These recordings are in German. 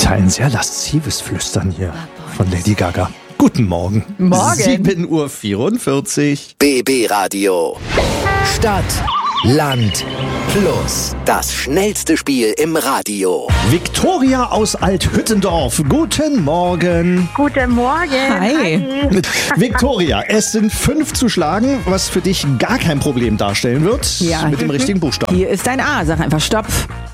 Ein sehr laszives Flüstern hier von Lady Gaga. Guten Morgen. Morgen. 7:44 Uhr. BB Radio. Stadt, Land, Plus. Das schnellste Spiel im Radio. Viktoria aus Althüttendorf. Guten Morgen. Guten Morgen. Hi. Viktoria, es sind 5 zu schlagen, was für dich gar kein Problem darstellen wird. Ja. Mit dem richtigen Buchstaben. Hier ist ein A. Sag einfach Stopp.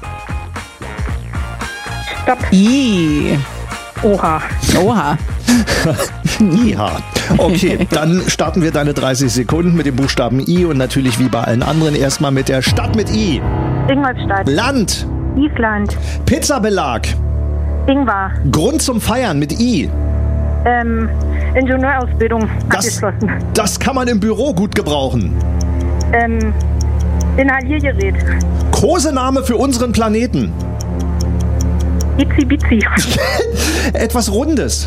Stopp. I. Oha. Oha. Ja. Okay, dann starten wir deine 30 Sekunden mit dem Buchstaben I und natürlich wie bei allen anderen erstmal mit der Stadt mit I. Ingolstadt. Land. Island. Pizzabelag. Ingwer. Grund zum Feiern mit I. Ingenieurausbildung abgeschlossen. Das kann man im Büro gut gebrauchen. Inhaliergerät. Kosename für unseren Planeten. Itzi Bitzi. Etwas Rundes.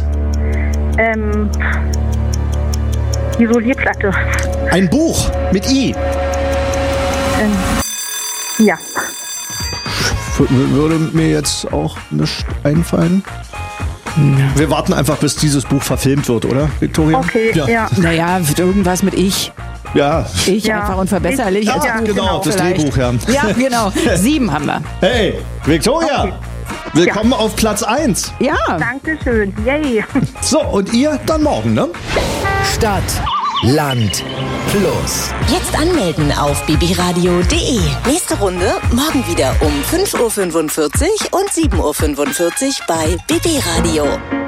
Isolierplatte. Ein Buch mit I. Ja. Würde mir jetzt auch nichts einfallen. Wir warten einfach, bis dieses Buch verfilmt wird, oder, Viktoria? Okay, ja. Naja, irgendwas mit Ich. Ja. Ich Ja. einfach unverbesserlich. als Ja, Buch genau, das vielleicht. Drehbuch, ja. Ja, genau. 7 haben wir. Hey, Viktoria, Okay. willkommen auf Platz 1. Ja. Dankeschön. Yay. So, und ihr dann morgen, ne? Stadt, Land, Plus. Jetzt anmelden auf bbradio.de. Nächste Runde morgen wieder um 5:45 Uhr und 7:45 Uhr bei BB Radio.